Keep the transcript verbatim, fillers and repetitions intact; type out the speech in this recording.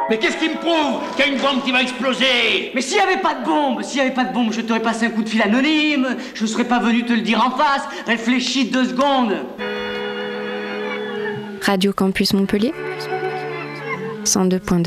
Mais qu'est-ce qui me prouve qu'il y a une bombe qui va exploser? Mais s'il n'y avait pas de bombe, s'il n'y avait pas de bombe, je t'aurais passé un coup de fil anonyme, je serais pas venu te le dire en face, réfléchis deux secondes. Radio Campus Montpellier, cent deux point deux.